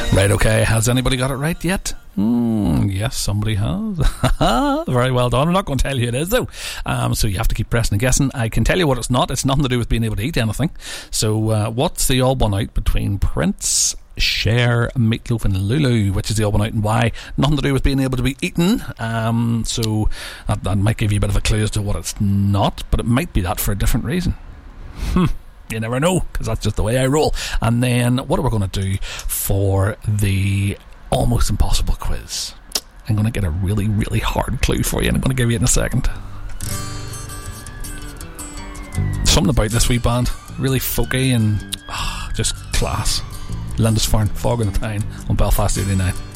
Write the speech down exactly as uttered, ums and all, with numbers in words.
Right, okay, has anybody got it right yet? Mm, yes, somebody has. Very well done. I'm not going to tell you who it is, though. Um, so you have to keep pressing and guessing. I can tell you what it's not. It's nothing to do with being able to eat anything. So uh, what's the odd one out between Prince, Cher, Meatloaf and Lulu? Which is the odd one out and why? Nothing to do with being able to be eaten. Um, so that, that might give you a bit of a clue as to what it's not, but it might be that for a different reason. Hmm. You never know, because that's just the way I roll. And then what are we going to do for the almost impossible quiz? I'm going to get a really, really hard clue for you, and I'm going to give you it in a second. Something about this wee band, really folky and oh, just class. Lindisfarne, Fog in the Town on Belfast eighty-nine.